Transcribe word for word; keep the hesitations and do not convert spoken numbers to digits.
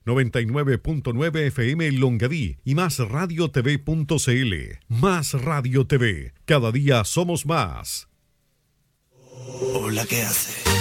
noventa y nueve punto nueve F M en Longaví y más radio t v punto c l. Más Radio T V. Cada día somos más. Hola, ¿qué hace?